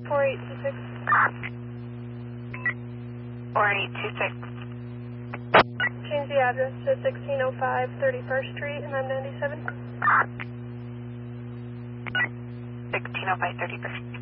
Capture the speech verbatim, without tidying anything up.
four eight two six. four eight two six. Change the address to sixteen oh five thirty-first Street and I'm ninety-seven. sixteen oh five thirty-first.